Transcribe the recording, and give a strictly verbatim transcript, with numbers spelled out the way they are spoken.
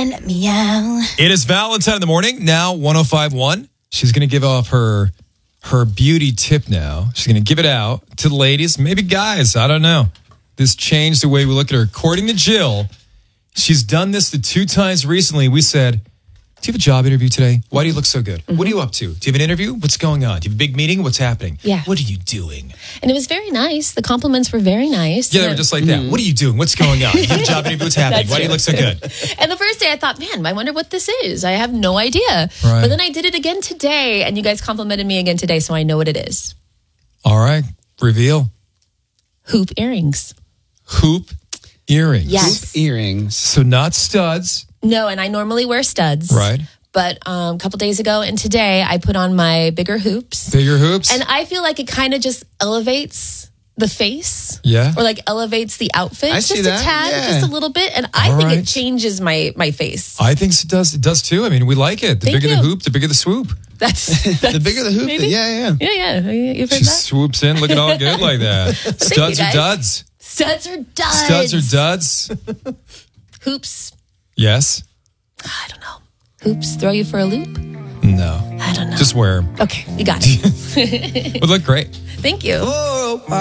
and meow. It is Valentine in the morning, now one oh five point one. She's going to give off her her beauty tip now. She's going to give it out to the ladies, maybe guys. I don't know. This changed the way we look at her. According to Jill, she's done this the two times recently. We said, do you have a job interview today? Why do you look so good? Mm-hmm. What are you up to? Do you have an interview? What's going on? Do you have a big meeting? What's happening? Yeah. What are you doing? And it was very nice. The compliments were very nice. Yeah, they were just like that. Mm-hmm. What are you doing? What's going on? You have a job interview? What's happening? Why do you look so good? And the first day I thought, man, I wonder what this is. I have no idea. Right. But then I did it again today, and you guys complimented me again today, so I know what it is. All right. Reveal. Hoop earrings. Hoop earrings. Yes. Hoop earrings. So not studs. No, and I normally wear studs. Right. But um, a couple days ago and today, I put on my bigger hoops. Bigger hoops? And I feel like it kind of just elevates the face. Yeah. Or like elevates the outfit I just see a that. tad, Yeah. just a little bit. And I All think right. it changes my my face. I think it does. It does too. I mean, we like it. The Thank bigger you. the hoop, the bigger the swoop. That's, that's The bigger the hoop, maybe? the, yeah, yeah. Yeah, yeah. You've heard She that? swoops in, looking all good like that. Studs you, or guys. duds? Studs or duds? Studs or duds? Hoops. Yes. I don't know. Hoops throw you for a loop? No. I don't know. Just wear them. Okay, you got it. Would look great. Thank you. Oh,